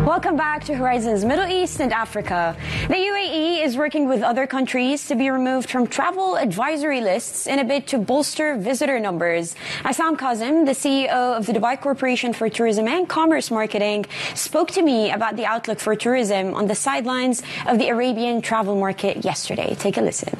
Welcome back to Horizons Middle East and Africa. The UAE is working with other countries to be removed from travel advisory lists in a bid to bolster visitor numbers. Assam Kazim, the CEO of the Dubai Corporation for Tourism and Commerce Marketing, spoke to me about the outlook for tourism on the sidelines of the Arabian travel market yesterday. Take a listen.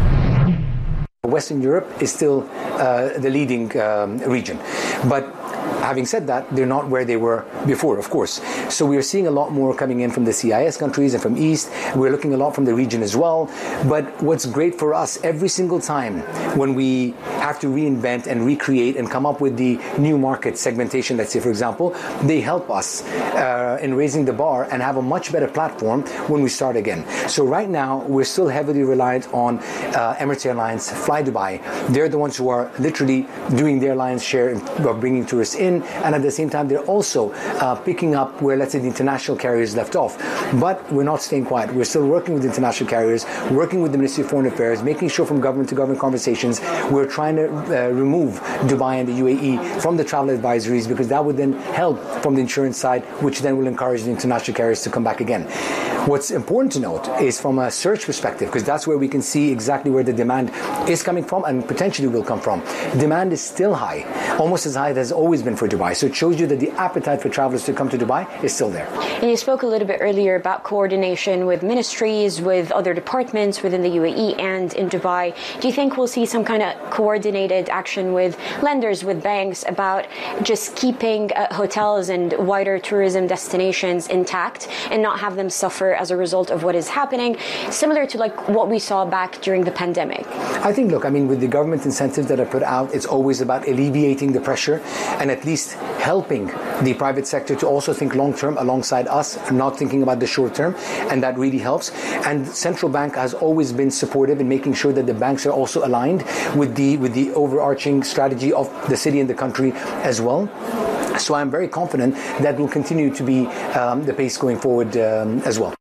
Western Europe is still the leading region, but having said that, they're not where they were before, of course. So we are seeing a lot more coming in from the CIS countries and from East. We're looking a lot from the region as well. But what's great for us, every single time when we have to reinvent and recreate and come up with the new market segmentation, let's say, for example, they help us in raising the bar and have a much better platform when we start again. So right now, we're still heavily reliant on Emirates Airlines, Fly Dubai. They're the ones who are literally doing their lion's share of bringing tourists in, and at the same time they're also picking up where, let's say, the international carriers left off. But we're not staying quiet. We're still working with international carriers, working with the Ministry of Foreign Affairs, making sure from government to government conversations we're trying to remove Dubai and the UAE from the travel advisories, because that would then help from the insurance side, which then will encourage the international carriers to come back again. What's important to note is from a search perspective, because that's where we can see exactly where the demand is coming from and potentially will come from. Demand is still high, almost as high as it has always been for Dubai. So it shows you that the appetite for travelers to come to Dubai is still there. And you spoke a little bit earlier about coordination with ministries, with other departments within the UAE and in Dubai. Do you think we'll see some kind of coordinated action with lenders, with banks, about just keeping hotels and wider tourism destinations intact and not have them suffer as a result of what is happening, similar to like what we saw back during the pandemic? I think, look, with the government incentives that are put out, it's always about alleviating the pressure and at least helping the private sector to also think long-term alongside us, not thinking about the short-term, and that really helps. And central bank has always been supportive in making sure that the banks are also aligned with the overarching strategy of the city and the country as well. So I'm very confident that will continue to be the pace going forward as well.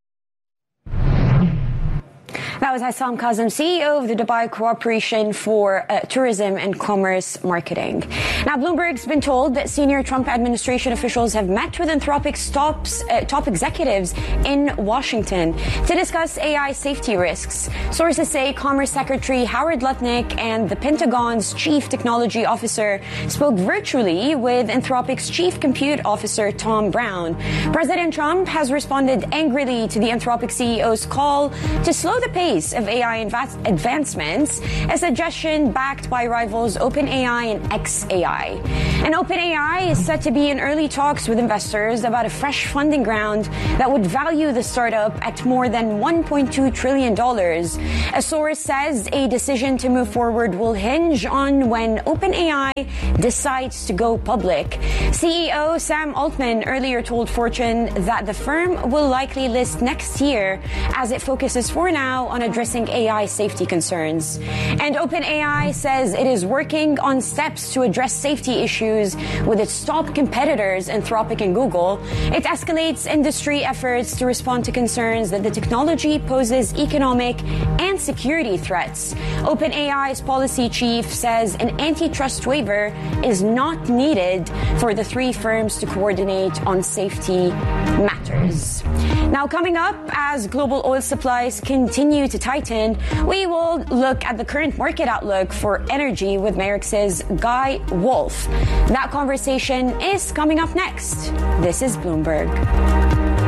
That was Assam Kazim, CEO of the Dubai Corporation for Tourism and Commerce Marketing. Now, Bloomberg's been told that senior Trump administration officials have met with Anthropic's top executives in Washington to discuss AI safety risks. Sources say Commerce Secretary Howard Lutnick and the Pentagon's Chief Technology Officer spoke virtually with Anthropic's Chief Compute Officer Tom Brown. President Trump has responded angrily to the Anthropic CEO's call to slow the pace of AI advancements, a suggestion backed by rivals OpenAI and xAI. And OpenAI is set to be in early talks with investors about a fresh funding round that would value the startup at more than $1.2 trillion. A source says a decision to move forward will hinge on when OpenAI decides to go public. CEO Sam Altman earlier told Fortune that the firm will likely list next year as it focuses for now on addressing AI safety concerns. And OpenAI says it is working on steps to address safety issues with its top competitors, Anthropic and Google. It escalates industry efforts to respond to concerns that the technology poses economic and security threats. OpenAI's policy chief says an antitrust waiver is not needed for the three firms to coordinate on safety matters. Now, coming up, as global oil supplies continue to tighten, we will look at the current market outlook for energy with Merix's Guy Wolf. That conversation is coming up next. This is Bloomberg.